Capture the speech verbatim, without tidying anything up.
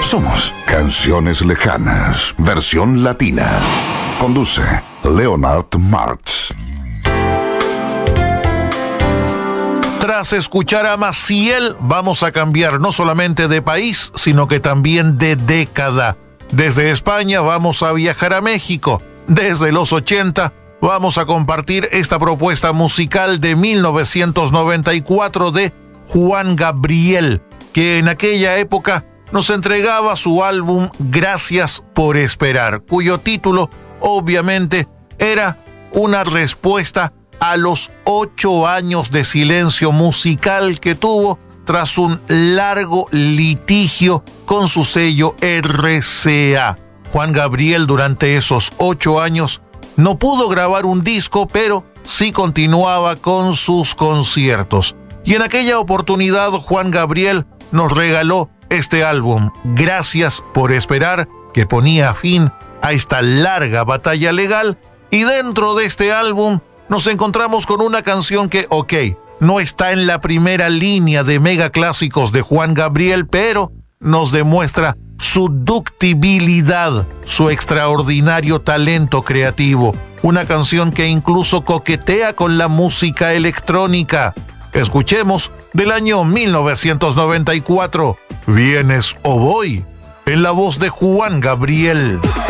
Somos Canciones Lejanas, versión latina. Conduce Leonard Martz. Tras escuchar a Maciel, vamos a cambiar no solamente de país, sino que también de década. Desde España vamos a viajar a México. Desde los ochenta vamos a compartir esta propuesta musical de mil novecientos noventa y cuatro de Juan Gabriel, que en aquella época nos entregaba su álbum Gracias por Esperar, cuyo título obviamente era una respuesta a los ocho años de silencio musical que tuvo tras un largo litigio con su sello R C A. Juan Gabriel durante esos ocho años no pudo grabar un disco, pero sí continuaba con sus conciertos. Y en aquella oportunidad Juan Gabriel nos regaló este álbum, Gracias por Esperar, que ponía fin a esta larga batalla legal. Y dentro de este álbum nos encontramos con una canción que, ok, no está en la primera línea de mega clásicos de Juan Gabriel, pero nos demuestra su ductibilidad, su extraordinario talento creativo. Una canción que incluso coquetea con la música electrónica. Escuchemos del año mil novecientos noventa y cuatro, ¿Vienes o voy?, en la voz de Juan Gabriel.